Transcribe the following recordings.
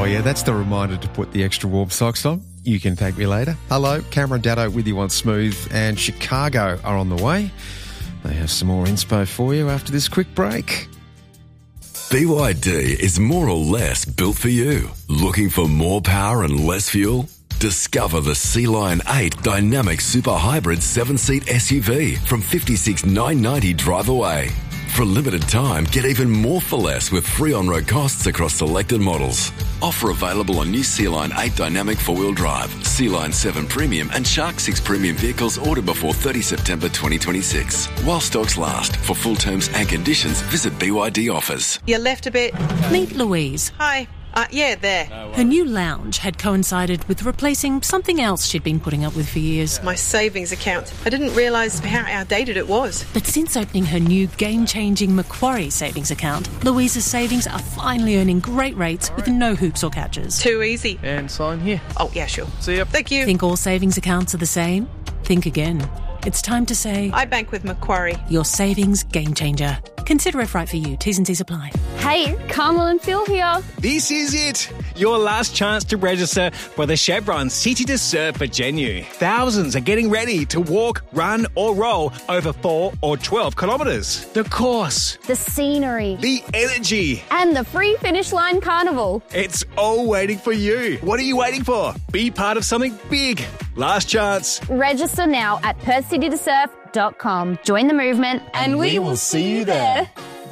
yeah, that's the reminder to put the extra warm socks on. You can thank me later. Hello, Cameron Daddo with you on Smooth, and Chicago are on the way. They have some more inspo for you after this quick break. BYD is more or less built for you. Looking for more power and less fuel? Discover the Sea Lion 8 Dynamic Super Hybrid 7-seat SUV from $56,990 drive away. For a limited time, get even more for less with free on-road costs across selected models. Offer available on new Sea Lion 8 Dynamic 4-wheel drive, Sea Lion 7 Premium and Shark 6 Premium vehicles ordered before 30 September 2026. While stocks last. For full terms and conditions, visit BYD offers. You left a bit. Meet Louise. Hi. Yeah, there. Her new lounge had coincided with replacing something else she'd been putting up with for years. My savings account. I didn't realise how outdated it was. But since opening her new game-changing Macquarie savings account, Louise's savings are finally earning great rates with no hoops or catches. Too easy. And sign here. Oh, yeah, sure. See ya. Thank you. Think all savings accounts are the same? Think again. It's time to say... I bank with Macquarie. Your savings game changer. Consider if right for you. T's and C's apply. Hey, Carmel and Phil here. This is it. Your last chance to register for the Chevron City to Surf for Genu. Thousands are getting ready to walk, run or roll over 4 or 12 kilometres. The course, The scenery. the energy. And the free finish line carnival. It's all waiting for you. What are you waiting for? Be part of something big. Last chance. Register now at perthcitytosurf.com. Join the movement and we will see you there.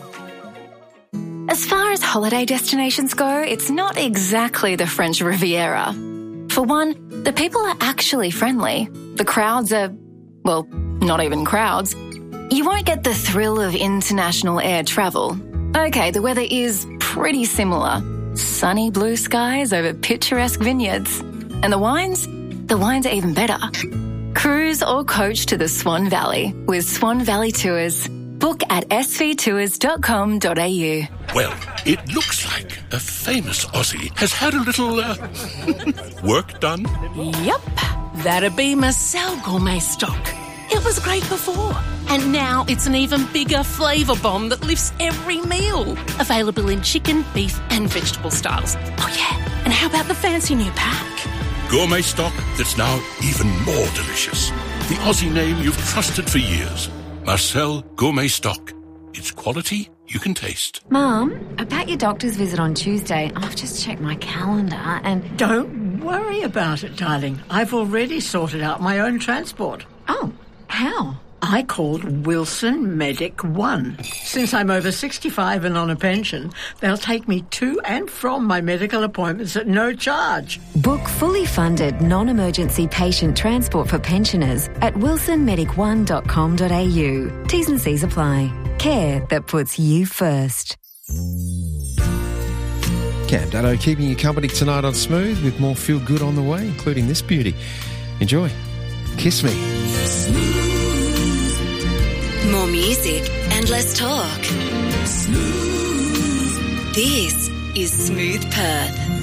As far as holiday destinations go, it's not exactly the French Riviera. For one, the people are actually friendly. The crowds are, well, not even crowds. You won't get the thrill of international air travel. Okay, the weather is pretty similar. Sunny blue skies over picturesque vineyards. And the wines? The wines are even better. Cruise or coach to the Swan Valley with Swan Valley Tours. Book at svtours.com.au. Well, it looks like a famous Aussie has had a little, work done. Yep, that'd be Marcel Gourmet Stock. It was great before, and now it's an even bigger flavour bomb that lifts every meal. Available in chicken, beef and vegetable styles. Oh yeah, and how about the fancy new pack? Gourmet stock that's now even more delicious. The Aussie name you've trusted for years. Marcel Gourmet Stock. It's quality you can taste. Mum, about your doctor's visit on Tuesday, I've just checked my calendar and... Don't worry about it, darling. I've already sorted out my own transport. Oh, how? I called Wilson Medic One. Since I'm over 65 and on a pension, they'll take me to and from my medical appointments at no charge. Book fully funded non-emergency patient transport for pensioners at wilsonmedic1.com.au. T's and C's apply. Care that puts you first. Cam Daddo keeping you company tonight on Smooth with more feel good on the way, including this beauty. Enjoy. Kiss Me. More music and less talk. This is Smooth Perth.